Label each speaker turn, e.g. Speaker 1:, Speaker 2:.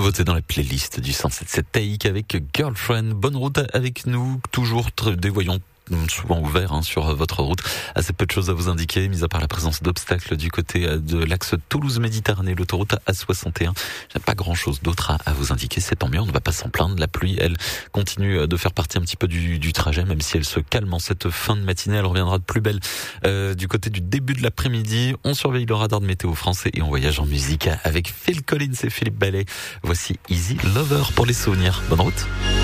Speaker 1: nouveauté dans la playlist du 107.7 Take avec Girlfriend. Bonne route avec nous, toujours des voyants souvent ouverts sur votre route. Assez peu de choses à vous indiquer, mis à part la présence d'obstacles du côté de l'axe Toulouse-Méditerranée, l'autoroute A61. J'ai pas grand chose d'autre à vous indiquer, c'est tant mieux, on ne va pas s'en plaindre. La pluie, elle, continue de faire partie un petit peu du trajet, même si elle se calme en cette fin de matinée. Elle reviendra de plus belle du côté du début de l'après-midi. On surveille le radar de Météo France et on voyage en musique avec Phil Collins et Philippe Ballet. Voici Easy Lover pour les souvenirs. Bonne route.